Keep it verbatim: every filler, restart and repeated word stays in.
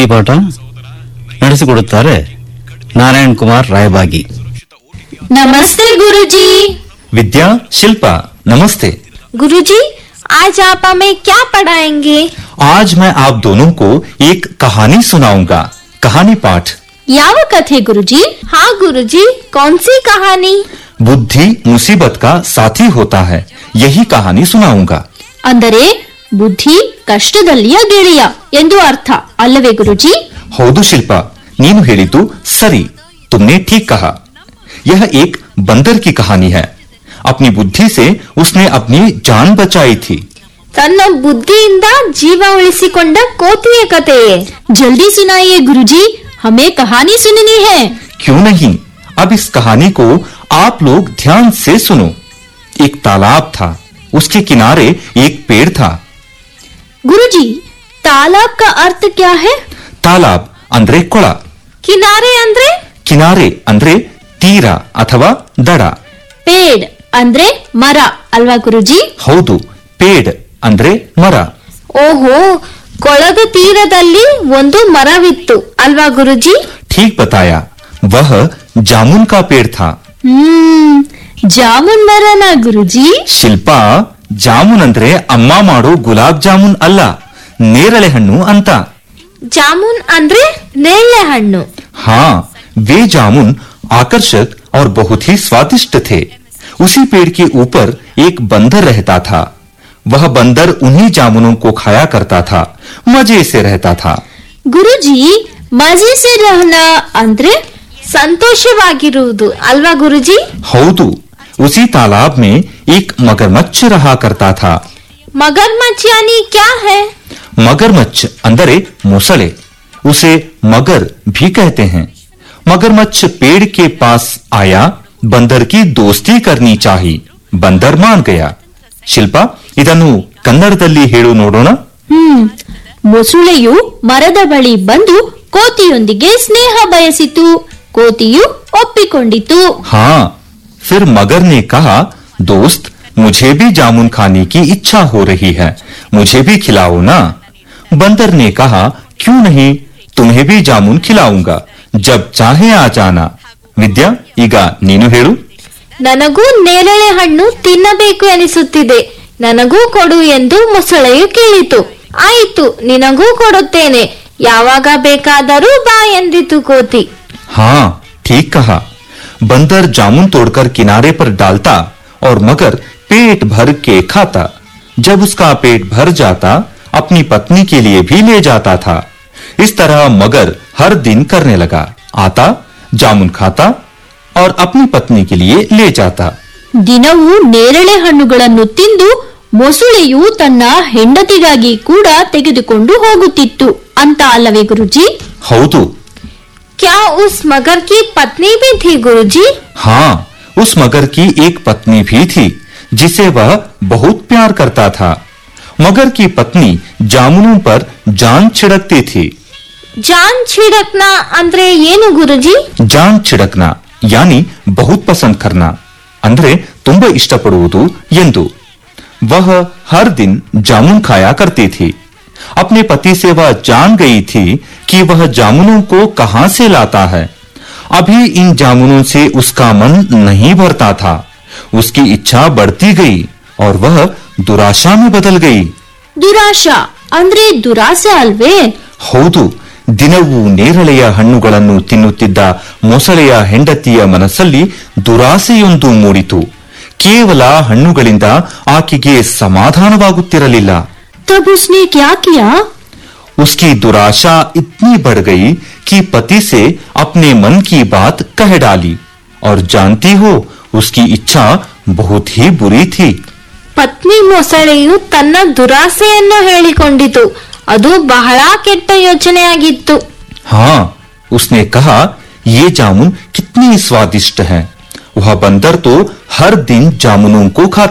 ಹಿಂದಿ ಪಾಠ ನಡೆಸಿಕೊಡುತ್ತಾರೆ ನಾರಾಯಣ್ ಕುಮಾರ್ ರಾಯಬಾಗಿ. नमस्ते गुरुजी। विद्या, शिल्पा, नमस्ते। गुरुजी, आज आप हमें क्या पढ़ाएंगे? आज मैं आप दोनों को एक कहानी सुनाऊंगा। कहानी पाठ। ಯಾವ ಕಥೆ ಗುರುಜಿ? हाँ गुरुजी, कौन सी कहानी? बुद्धि मुसीबत का साथी होता है, यही कहानी सुनाऊंगा। ಅಂದರೆ ಬುದ್ಧಿ ಕಷ್ಟದಲ್ಲಿಯ ಗೆಳೆಯ ಎಂದು ಅರ್ಥ ಅಲ್ಲವೇ ಗುರುಜಿ? ಹೌದು ಶಿಲ್ಪಾ, ನೀನು ಹೇಳಿದ್ದು ಸರಿ, तुमने ठीक कहा। यह एक बंदर की कहानी है। अपनी बुद्धि से उसने अपनी जान बचाई थी। ತನ್ನ ಬುದ್ಧಿಯಿಂದ ಜೀವ ಉಳಿಸಿಕೊಂಡ ಕೋತಿಯ ಕಥೆಯೇ? ಜಲ್ದಿ ಸುನಾಯಿಯೇ ಗುರುಜಿ, हमें कहानी सुननी है। क्यों नहीं, अब इस कहानी को आप लोग ध्यान से सुनो। एक तालाब था, उसके किनारे एक पेड़ था। गुरुजी, तालाब का अर्थ क्या है? तालाब अंद्रे ಕೊಳ, किनारे ಅಂದ್ರೆ? ಕಿನಾರೆ ಅಂದ್ರೆ ತೀರ ಅಥವಾ ದಡ. ಪೇಡ್ ಅಂದ್ರೆ ಮರ ಅಲ್ವಾ ಗುರುಜಿ? ಹೌದು, ಪೇಡ್ ಅಂದ್ರೆ ಮರ. ಓಹೋ, ಕೊಳದ ತೀರದಲ್ಲಿ ಒಂದು ಮರವಿತ್ತು ಅಲ್ವಾ ಗುರುಜಿ? ठीक बताया, वह जामुन का पेड़ था। ಹ್ಮ್, ಜಾಮೂನ್ ಮರನಾ ಗುರುಜಿ? ಶಿಲ್ಪಾ, ಜಾಮೂನ್ ಅಂದ್ರೆ ಅಮ್ಮ ಮಾಡೋ ಗುಲಾಬ್ ಜಾಮೂನ್ ಅಲ್ಲ, ನೇರಳೆ ಹಣ್ಣು ಅಂತ. ಜಾಮೂನ್ ಅಂದ್ರೆ ನೇರಳೆ ಹಣ್ಣು. हाँ, वे जामुन आकर्षक और बहुत ही स्वादिष्ट थे। उसी पेड़ के ऊपर एक बंदर रहता था। वह बंदर उन्हीं जामुनों को खाया करता था, मजे से रहता था। ಗುರುಜಿ, ಮಜೆ ಸೆ ರಹನಾ ಅಂದ್ರೆ ಸಂತೋಷವಾಗಿರುವುದು ಅಲ್ವಾ ಗುರುಜಿ? हौदू, उसी तालाब में एक मगरमच्छ रहा करता था। मगरमच्छ यानी क्या है? मगरमच्छ अंदरे मोसले, उसे मगर भी कहते हैं। मगरमच्छ पेड़ के पास आया, बंदर की दोस्ती करनी चाहिए। बंदर मान गया। ಶಿಲ್ಪಾ, ಇದನ್ನು ಕನ್ನಡದಲ್ಲಿ ಹೇಳು ನೋಡೋಣ. ಹ್ಮ್, ಮೊಸುಳೆಯು ಮರದ ಬಳಿ ಬಂದು ಕೋತಿಯೊಂದಿಗೆ ಸ್ನೇಹ ಬಯಸಿತು. ಕೋತಿಯು ಒಪ್ಪಿಕೊಂಡಿತು. हाँ, फिर मगर ने कहा, दोस्त, मुझे भी जामुन खाने की इच्छा हो रही है, मुझे भी खिलाओ ना। बंदर ने कहा, क्यों नहीं, तुम्हें भी जामुन खिलाऊंगा, जब चाहे आ जाना। ವಿದ್ಯಾ, ಈಗ ನೀನು ಹೇಳು. ನನಗೂ ನೇರಳೆ ಹಣ್ಣು ತಿನ್ನಬೇಕು ಎನಿಸುತ್ತಿದೆ, ನನಗೂ ಕೊಡು ಎಂದು ಮೊಸಳೆಯು ಕೇಳಿತು. ಆಯಿತು, ನಿನಗೂ ಕೊಡುತ್ತೇನೆ, ಯಾವಾಗ ಬೇಕಾದರೂ ಬಾ ಎಂದಿತು ಕೋತಿ. हाँ, ठीक कहा। बंदर जामुन तोड़कर किनारे पर डालता और मगर पेट भर के खाता। जब उसका पेट भर जाता, अपनी पत्नी के लिए भी ले जाता था। इस तरह मगर हर दिन करने लगा, आता, जामुन खाता और अपनी पत्नी के लिए ले जाता। ದಿನವೂ ನೇರಳೆ ಹಣ್ಣುಗಳನ್ನು ತಿಂದು ಮೊಸುಳೆಯು ತನ್ನ ಹೆಂಡತಿಗಾಗಿ ಕೂಡ ತೆಗೆದುಕೊಂಡು ಹೋಗುತ್ತಿತ್ತು ಅಂತ ಅಲ್ಲವೇ ಗುರುಜಿ? ಹೌದು. क्या उस मगर की पत्नी भी थी गुरुजी? हाँ, उस मगर की एक पत्नी भी थी, जिसे वह बहुत प्यार करता था। मगर की पत्नी जामुनों पर जान छिड़कती थी। जान छिड़कना ಅಂದ್ರೆ ಏನು ಗುರುಜಿ? ಜಾನ್ छिड़कना यानी बहुत पसंद करना, ಅಂದ್ರೆ ತುಂಬಾ ಇಷ್ಟಪಡುವುದು ಎಂದು. वह हर दिन जामुन खाया करती थी। अपने पति से वह जान गई थी कि वह जामुनों को कहां से लाता है। अभी इन जामुनों से उसका मन नहीं भरता था। उसकी इच्छा बढ़ती गई और वह दुराशा में बदल गई। ದುರಾಶಾ ಅಂದ್ರೆ ದುರಾಸೆ ಅಲ್ವೇ? ಹೌದು, ದಿನವೂ ನೇರಳೆಯ ಹಣ್ಣುಗಳನ್ನು ತಿನ್ನುತ್ತಿದ್ದ ಮೊಸಳೆಯ ಹೆಂಡತಿಯ ಮನಸ್ಸಲ್ಲಿ ದುರಾಸೆಯೊಂದು ಮೂಡಿತು. ಕೇವಲ ಹಣ್ಣುಗಳಿಂದ ಆಕೆಗೆ ಸಮಾಧಾನವಾಗುತ್ತಿರಲಿಲ್ಲ. तब उसने क्या किया? उसकी दुराशा इतनी बढ़ गई कि पति से अपने मन की बात कह डाली। और जानती हो, उसकी इच्छा बहुत ही बुरी थी। ಪತ್ನಿ ಮೊಸಳೆಯು ತನ್ನ ದುರಾಸೆಯನ್ನು ಹೇಳಿಕೊಂಡಿತು. ಅದು ಬಹಳ ಕೆಟ್ಟ ಯೋಚನೆಯಾಗಿತ್ತು. हाँ, उसने कहा, ये जामुन कितनी स्वादिष्ट है। वह बंदर तो हर दिन जामुनों को खाता